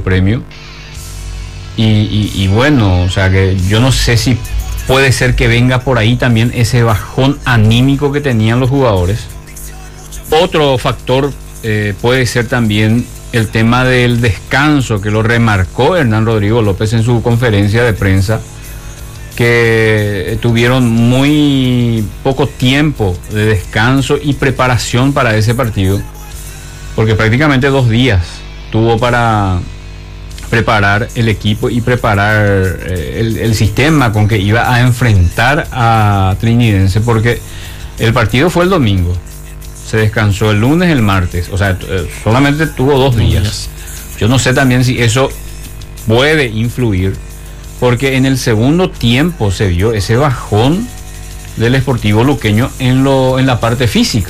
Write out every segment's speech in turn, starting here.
Premio. Y bueno, o sea que yo no sé si puede ser que venga por ahí también ese bajón anímico que tenían los jugadores. Otro factor puede ser también el tema del descanso, que lo remarcó Hernán Rodrigo López en su conferencia de prensa, que tuvieron muy poco tiempo de descanso y preparación para ese partido, porque prácticamente 2 días tuvo para preparar el equipo y preparar el sistema con que iba a enfrentar a Trinidense, porque el partido fue el domingo, se descansó el lunes, el martes, o sea, solamente tuvo 2 días. Yo no sé también si eso puede influir, porque en el segundo tiempo se vio ese bajón del Sportivo Luqueño en la parte física.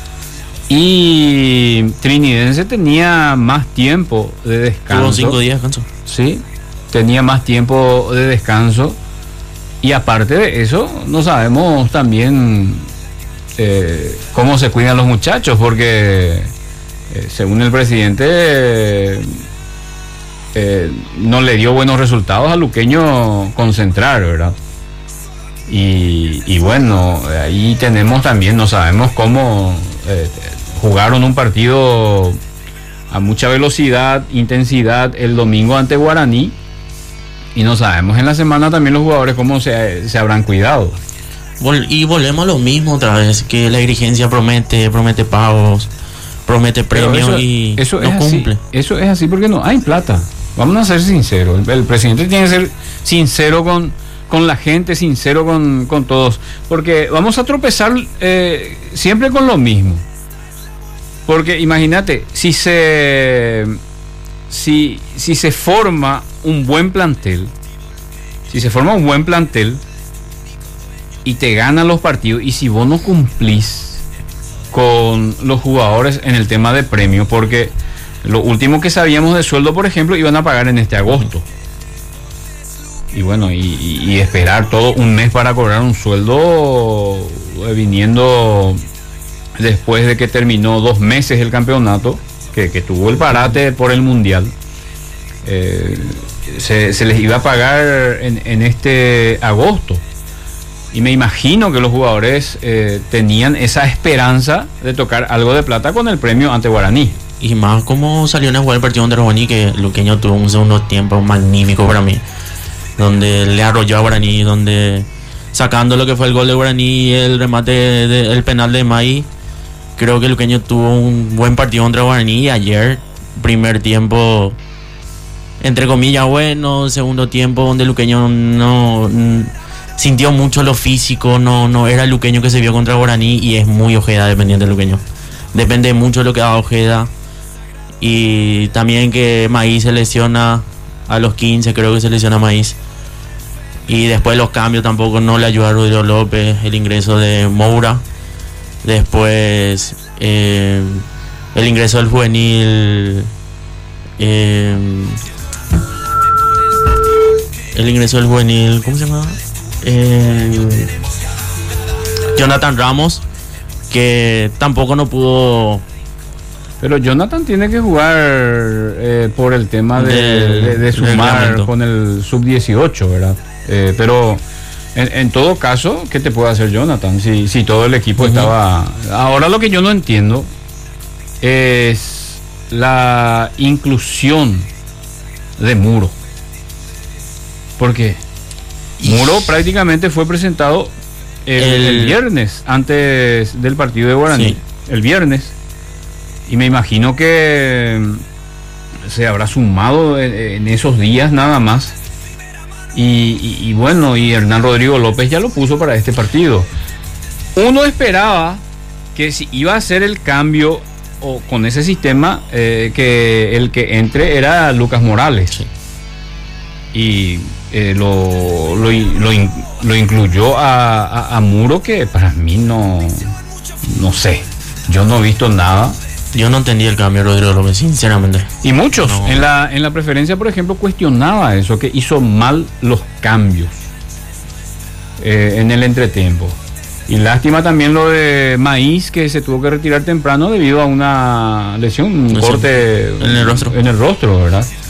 Y Trinidense tenía más tiempo de descanso. Tuvo 5 días de descanso. Sí, tenía más tiempo de descanso. Y aparte de eso, no sabemos también cómo se cuidan los muchachos, porque según el presidente no le dio buenos resultados al Luqueño concentrar, ¿verdad? Y bueno, ahí tenemos también, no sabemos cómo jugaron un partido a mucha velocidad, intensidad el domingo ante Guaraní, y no sabemos en la semana también los jugadores cómo se habrán cuidado. Y volvemos a lo mismo otra vez, que la dirigencia promete pagos, promete premios y eso no cumple. Eso es así porque no hay plata. Vamos a ser sinceros. El presidente tiene que ser sincero con la gente, sincero con todos. Porque vamos a tropezar siempre con lo mismo. Porque imagínate, si se forma un buen plantel, y te ganan los partidos, y si vos no cumplís con los jugadores en el tema de premio, porque lo último que sabíamos de sueldo, por ejemplo, iban a pagar en este agosto. Y bueno, y esperar todo un mes para cobrar un sueldo, viniendo después de que terminó 2 meses el campeonato, que tuvo el parate por el Mundial. Se les iba a pagar en este agosto. Y me imagino que los jugadores tenían esa esperanza de tocar algo de plata con el premio ante Guaraní. Y más como salió a jugar el partido ante Guaraní, que Luqueño tuvo un segundo tiempo magnífico para mí, donde le arrolló a Guaraní, donde sacando lo que fue el gol de Guaraní y el remate el penal de May, creo que Luqueño tuvo un buen partido contra Guaraní. Y ayer, primer tiempo, entre comillas, bueno, segundo tiempo donde Luqueño no sintió mucho lo físico, no era el Luqueño que se vio contra Guaraní, y es muy Ojeda dependiente del Luqueño. Depende mucho de lo que haga Ojeda. Y también que Maíz se lesiona a los 15, creo que se lesiona Maíz. Y después los cambios tampoco no le ayuda a Rodrigo López, el ingreso de Moura. Después el ingreso del juvenil. ¿Cómo se llama? Jonathan Ramos, que tampoco no pudo. Pero Jonathan tiene que jugar por el tema de sumar con el sub-18, ¿verdad? Pero en todo caso, ¿qué te puede hacer Jonathan si todo el equipo estaba? Ahora lo que yo no entiendo es la inclusión de Muro. Porque Muro prácticamente fue presentado el viernes antes del partido de Guaraní. Sí. El viernes. Y me imagino que se habrá sumado en esos días nada más. Y bueno, y Hernán Rodrigo López ya lo puso para este partido. Uno esperaba que si iba a hacer el cambio o con ese sistema, que el que entre era Lucas Morales. Sí. Y lo incluyó a Muro, que para mí no sé. Yo no he visto nada. Yo no entendí el cambio de Rodrigo López, sinceramente. Y muchos en la preferencia, por ejemplo, cuestionaba eso, que hizo mal los cambios en el entretiempo. Y lástima también lo de Maíz, que se tuvo que retirar temprano debido a una lesión, un corte en el rostro, ¿verdad?